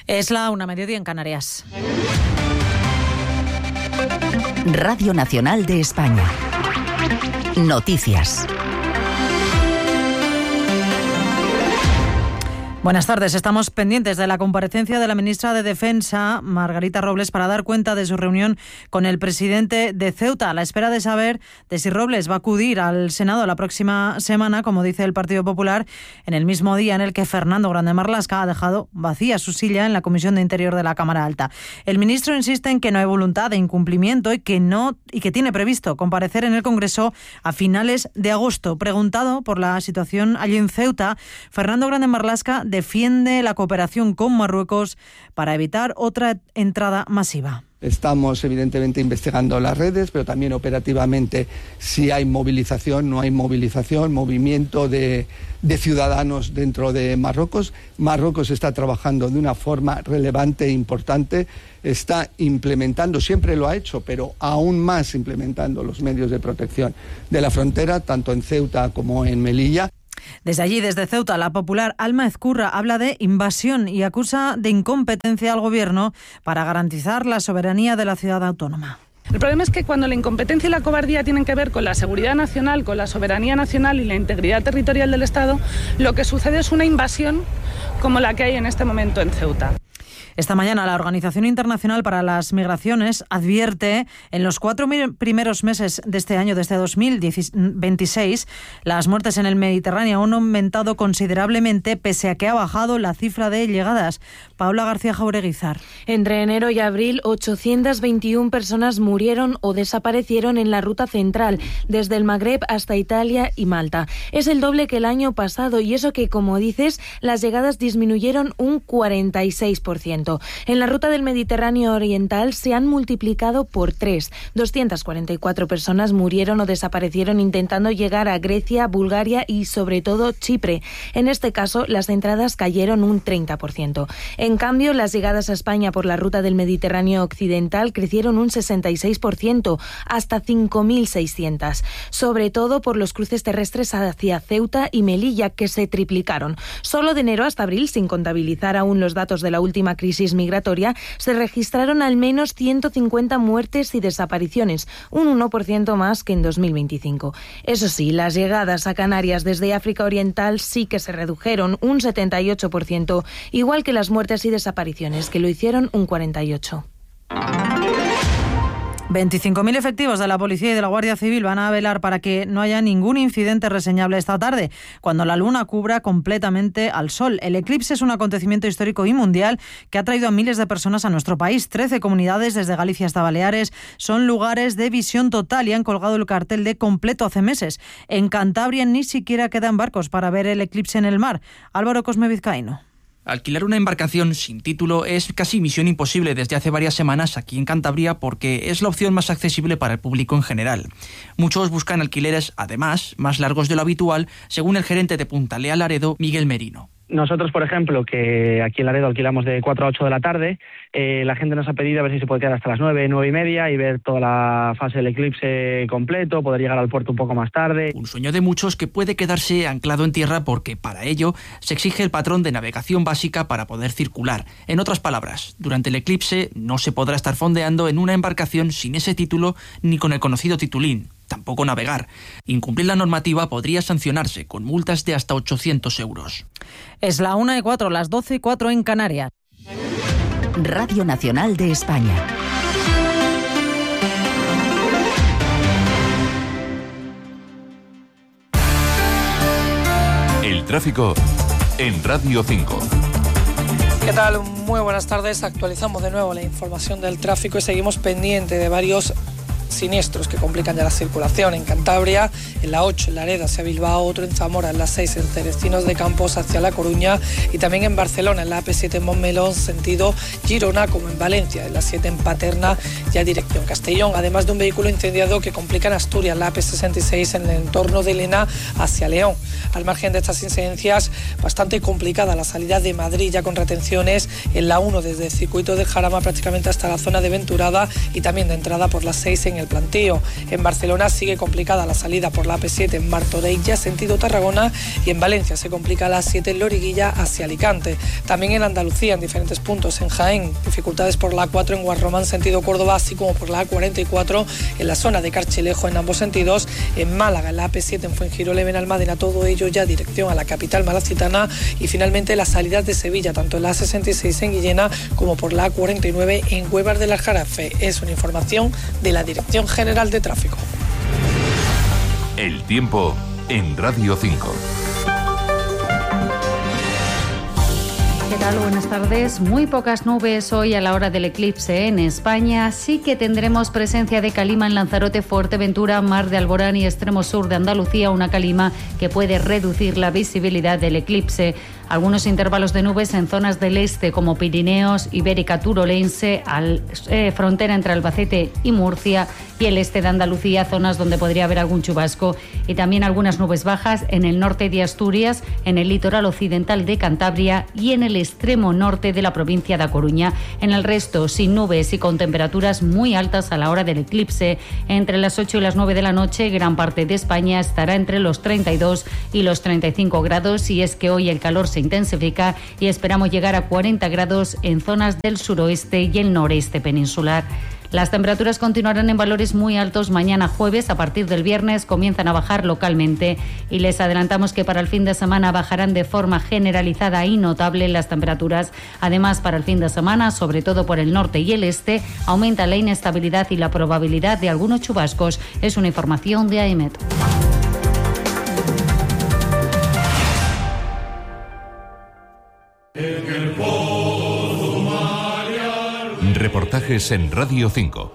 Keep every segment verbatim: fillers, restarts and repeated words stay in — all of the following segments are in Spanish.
Es la una, mediodía en Canarias. Radio Nacional de España. Noticias. Buenas tardes. Estamos pendientes de la comparecencia de la ministra de Defensa, Margarita Robles, para dar cuenta de su reunión con el presidente de Ceuta, a la espera de saber de si Robles va a acudir al Senado la próxima semana, como dice el Partido Popular, en el mismo día en el que Fernando Grande Marlaska ha dejado vacía su silla en la Comisión de Interior de la Cámara Alta. El ministro insiste en que no hay voluntad de incumplimiento y que no y que tiene previsto comparecer en el Congreso a finales de agosto. Preguntado por la situación allí en Ceuta, Fernando Grande Marlaska defiende la cooperación con Marruecos para evitar otra entrada masiva. Estamos evidentemente investigando las redes, pero también operativamente si hay movilización, no hay movilización, movimiento de, de ciudadanos dentro de Marruecos. Marruecos está trabajando de una forma relevante e importante, está implementando, siempre lo ha hecho, pero aún más implementando los medios de protección de la frontera, tanto en Ceuta como en Melilla. Desde allí, desde Ceuta, la popular Alma Ezcurra habla de invasión y acusa de incompetencia al Gobierno para garantizar la soberanía de la ciudad autónoma. El problema es que cuando la incompetencia y la cobardía tienen que ver con la seguridad nacional, con la soberanía nacional y la integridad territorial del Estado, lo que sucede es una invasión como la que hay en este momento en Ceuta. Esta mañana la Organización Internacional para las Migraciones advierte en los cuatro primeros meses de este año, desde dos mil veintiséis, las muertes en el Mediterráneo han aumentado considerablemente pese a que ha bajado la cifra de llegadas. Paula García Jaureguizar. Entre enero y abril, ochocientas veintiuna personas murieron o desaparecieron en la ruta central, desde el Magreb hasta Italia y Malta. Es el doble que el año pasado y eso que, como dices, las llegadas disminuyeron un cuarenta y seis por ciento. En la ruta del Mediterráneo Oriental se han multiplicado por tres. doscientas cuarenta y cuatro personas murieron o desaparecieron intentando llegar a Grecia, Bulgaria y sobre todo Chipre. En este caso, las entradas cayeron un treinta por ciento. En cambio, las llegadas a España por la ruta del Mediterráneo Occidental crecieron un sesenta y seis por ciento, hasta cinco mil seiscientas. Sobre todo por los cruces terrestres hacia Ceuta y Melilla, que se triplicaron. Solo de enero hasta abril, sin contabilizar aún los datos de la última crisis migratoria, se registraron al menos ciento cincuenta muertes y desapariciones, un uno por ciento más que en dos mil veinticinco. Eso sí, las llegadas a Canarias desde África Oriental sí que se redujeron un setenta y ocho por ciento, igual que las muertes y desapariciones, que lo hicieron un cuarenta y ocho por ciento. veinticinco mil efectivos de la Policía y de la Guardia Civil van a velar para que no haya ningún incidente reseñable esta tarde, cuando la luna cubra completamente al sol. El eclipse es un acontecimiento histórico y mundial que ha traído a miles de personas a nuestro país. Trece comunidades, desde Galicia hasta Baleares, son lugares de visión total y han colgado el cartel de completo hace meses. En Cantabria ni siquiera quedan barcos para ver el eclipse en el mar. Álvaro Cosme Vizcaíno. Alquilar una embarcación sin título es casi misión imposible desde hace varias semanas aquí en Cantabria porque es la opción más accesible para el público en general. Muchos buscan alquileres, además, más largos de lo habitual, según el gerente de Puntalea Laredo, Miguel Merino. Nosotros, por ejemplo, que aquí en Laredo alquilamos de cuatro a ocho de la tarde, eh, la gente nos ha pedido a ver si se puede quedar hasta las nueve, nueve y media y ver toda la fase del eclipse completo, poder llegar al puerto un poco más tarde. Un sueño de muchos que puede quedarse anclado en tierra porque para ello se exige el patrón de navegación básica para poder circular. En otras palabras, durante el eclipse no se podrá estar fondeando en una embarcación sin ese título ni con el conocido titulín. Tampoco navegar. Incumplir la normativa podría sancionarse con multas de hasta ochocientos euros. Es la una y cuatro, las doce y cuatro en Canarias. Radio Nacional de España. El tráfico en Radio cinco. ¿Qué tal? Muy buenas tardes. Actualizamos de nuevo la información del tráfico y seguimos pendiente de varios siniestros que complican ya la circulación en Cantabria, en la ocho en Laredo hacia Bilbao, otro en Zamora, en la seis en Cerecinos de Campos hacia La Coruña y también en Barcelona, en la A P siete en Montmeló, sentido Girona, como en Valencia, en la siete en Paterna, ya dirección Castellón, además de un vehículo incendiado que complica en Asturias, la A P sesenta y seis en el entorno de Lena hacia León. Al margen de estas incidencias, bastante complicada la salida de Madrid, ya con retenciones en la uno desde el circuito de Jarama prácticamente hasta la zona de Venturada y también de entrada por la seis en el plantío. En Barcelona sigue complicada la salida por la A P siete en Martorell, sentido Tarragona, y en Valencia se complica la A siete en Loriguilla hacia Alicante. También en Andalucía, en diferentes puntos, en Jaén, dificultades por la A cuatro en Guarromán, sentido Córdoba, así como por la A cuarenta y cuatro en la zona de Carchilejo en ambos sentidos. En Málaga, en la A P siete en Fuengirola y Benalmádena, todo ello ya dirección a la capital malacitana. Y finalmente las salidas de Sevilla, tanto en la A sesenta y seis en Guillena como por la A cuarenta y nueve en Huevar del Aljarafe. Es una información de la Dirección General de Tráfico. El tiempo en Radio cinco. ¿Qué tal? Buenas tardes. Muy pocas nubes hoy a la hora del eclipse en España. Sí que tendremos presencia de calima en Lanzarote, Fuerteventura, Mar de Alborán y extremo sur de Andalucía, una calima que puede reducir la visibilidad del eclipse. Algunos intervalos de nubes en zonas del este como Pirineos, Ibérica Turolense, al, eh, frontera entre Albacete y Murcia, y el este de Andalucía, zonas donde podría haber algún chubasco, y también algunas nubes bajas en el norte de Asturias, en el litoral occidental de Cantabria y en el extremo norte de la provincia de A Coruña. En el resto, sin nubes y con temperaturas muy altas a la hora del eclipse. Entre las ocho y las nueve de la noche, gran parte de España estará entre los treinta y dos y los treinta y cinco grados, y es que hoy el calor se intensifica y esperamos llegar a cuarenta grados en zonas del suroeste y el noreste peninsular. Las temperaturas continuarán en valores muy altos mañana jueves. A partir del viernes comienzan a bajar localmente y les adelantamos que para el fin de semana bajarán de forma generalizada y notable las temperaturas. Además, para el fin de semana, sobre todo por el norte y el este, aumenta la inestabilidad y la probabilidad de algunos chubascos. Es una información de AEMET. Reportajes en Radio cinco.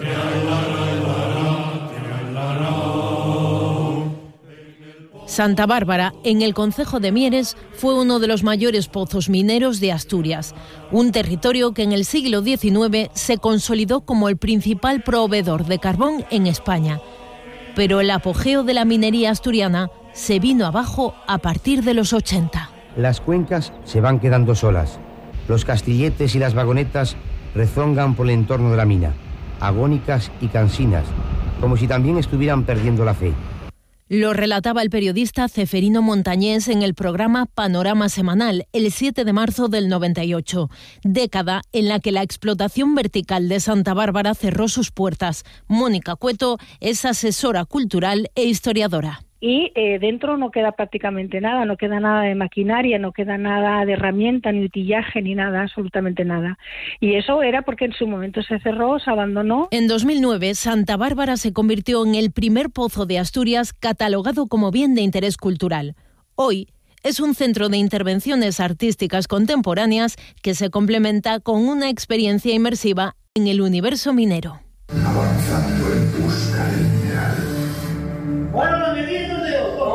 Santa Bárbara, en el concejo de Mieres, fue uno de los mayores pozos mineros de Asturias, un territorio que en el siglo diecinueve se consolidó como el principal proveedor de carbón en España. Pero el apogeo de la minería asturiana se vino abajo a partir de los ochenta. Las cuencas se van quedando solas. Los castilletes y las vagonetas rezongan por el entorno de la mina, agónicas y cansinas, como si también estuvieran perdiendo la fe. Lo relataba el periodista Ceferino Montañés en el programa Panorama Semanal, el siete de marzo del noventa y ocho, década en la que la explotación vertical de Santa Bárbara cerró sus puertas. Mónica Cueto es asesora cultural e historiadora. Y eh, dentro no queda prácticamente nada, no queda nada de maquinaria, no queda nada de herramienta, ni utillaje, ni nada, absolutamente nada. Y eso era porque en su momento se cerró, se abandonó. En dos mil nueve, Santa Bárbara se convirtió en el primer pozo de Asturias catalogado como bien de interés cultural. Hoy es un centro de intervenciones artísticas contemporáneas que se complementa con una experiencia inmersiva en el universo minero. Avanzando en busca del mineral. Bueno, la medida de otro.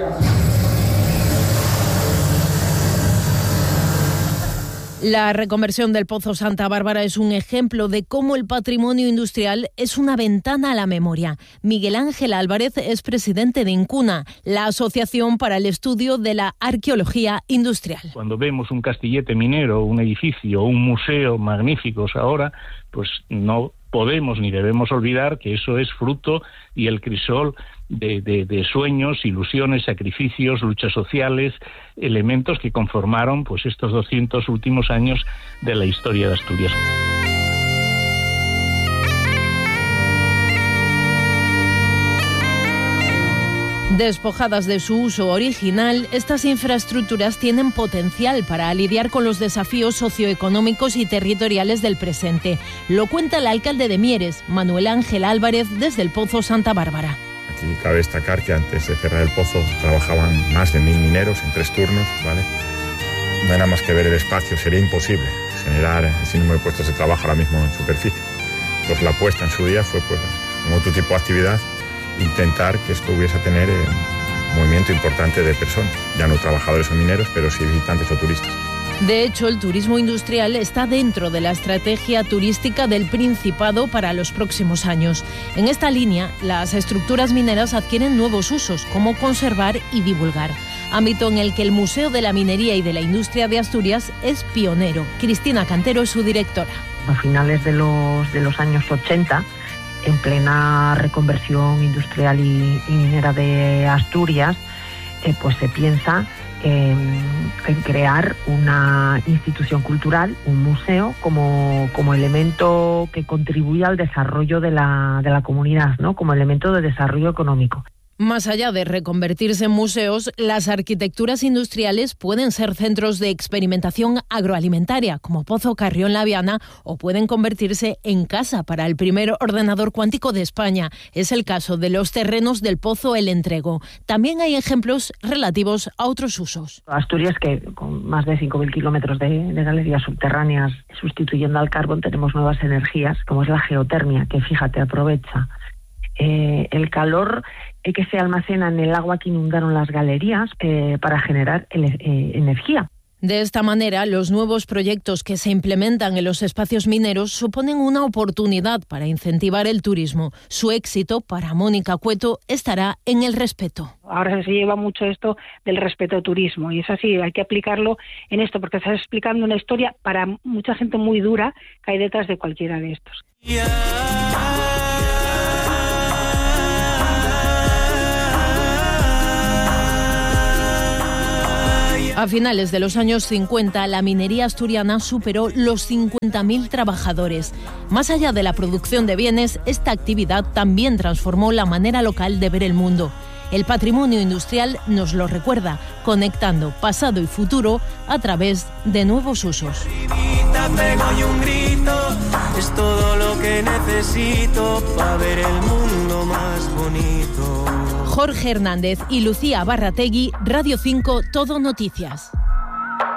La reconversión del Pozo Santa Bárbara es un ejemplo de cómo el patrimonio industrial es una ventana a la memoria. Miguel Ángel Álvarez es presidente de INCUNA, la Asociación para el Estudio de la Arqueología Industrial. Cuando vemos un castillete minero, un edificio, un museo magníficos ahora, pues no podemos ni debemos olvidar que eso es fruto y el crisol de, de, de sueños, ilusiones, sacrificios, luchas sociales, elementos que conformaron pues estos doscientos últimos años de la historia de Asturias. Despojadas de su uso original, estas infraestructuras tienen potencial para lidiar con los desafíos socioeconómicos y territoriales del presente. Lo cuenta el alcalde de Mieres, Manuel Ángel Álvarez, desde el Pozo Santa Bárbara. Aquí cabe destacar que antes de cerrar el pozo trabajaban más de mil mineros en tres turnos, ¿vale? No hay nada más que ver el espacio, sería imposible generar ese número de puestos de trabajo ahora mismo en superficie. Pues la apuesta en su día fue, pues, con otro tipo de actividad, intentar que esto hubiese a tener eh, un movimiento importante de personas, ya no trabajadores o mineros, pero sí visitantes o turistas. De hecho, el turismo industrial está dentro de la estrategia turística del Principado para los próximos años. En esta línea, las estructuras mineras adquieren nuevos usos, como conservar y divulgar, ámbito en el que el Museo de la Minería y de la Industria de Asturias es pionero. Cristina Cantero es su directora. A finales de los, de los años ochenta, en plena reconversión industrial y, y minera de Asturias, eh, pues se piensa en, en crear una institución cultural, un museo, como, como elemento que contribuya al desarrollo de la, de la comunidad, ¿no? Como elemento de desarrollo económico. Más allá de reconvertirse en museos, las arquitecturas industriales pueden ser centros de experimentación agroalimentaria, como Pozo Carrión La Viana, o pueden convertirse en casa para el primer ordenador cuántico de España. Es el caso de los terrenos del Pozo El Entrego. También hay ejemplos relativos a otros usos. Asturias, que con más de cinco mil kilómetros de, de galerías subterráneas sustituyendo al carbón, tenemos nuevas energías, como es la geotermia, que fíjate, aprovecha Eh, el calor eh, que se almacena en el agua que inundaron las galerías eh, para generar el, eh, energía. De esta manera, los nuevos proyectos que se implementan en los espacios mineros suponen una oportunidad para incentivar el turismo. Su éxito, para Mónica Cueto, estará en el respeto. Ahora se lleva mucho esto del respeto al turismo y es así, hay que aplicarlo en esto porque estás explicando una historia para mucha gente muy dura que hay detrás de cualquiera de estos. A finales de los años cincuenta, la minería asturiana superó los cincuenta mil trabajadores. Más allá de la producción de bienes, esta actividad también transformó la manera local de ver el mundo. El patrimonio industrial nos lo recuerda, conectando pasado y futuro a través de nuevos usos. Es todo lo que necesito para ver el mundo más bonito. Jorge Hernández y Lucía Barrategui, Radio cinco, Todo Noticias.